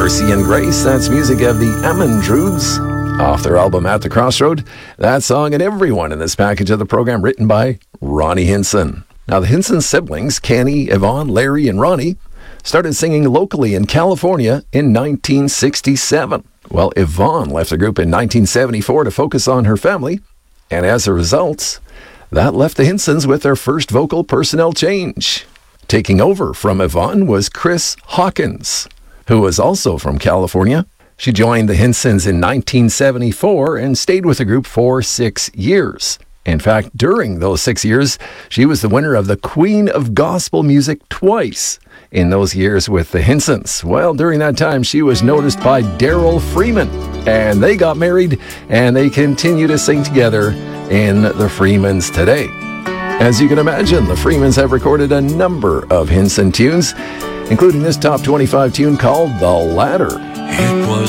Mercy and Grace. That's music of the Amandroods off their album At the Crossroad. That song and everyone in this package of the program written by Ronnie Hinson. Now, the Hinson siblings, Kenny, Yvonne, Larry, and Ronnie, started singing locally in California in 1967. Well, Yvonne left the group in 1974 to focus on her family, and as a result, that left the Hinsons with their first vocal personnel change. Taking over from Yvonne was Chris Hawkins, who was also from California. She joined the Hinsons in 1974 and stayed with the group for 6 years. In fact, during those 6 years, she was the winner of the Queen of Gospel Music twice in those years with the Hinsons. Well, during that time, she was noticed by Daryl Freeman, and they got married, and they continue to sing together in the Freemans today. As you can imagine, the Freemans have recorded a number of Hinson tunes, including this top 25 tune called The Ladder. It was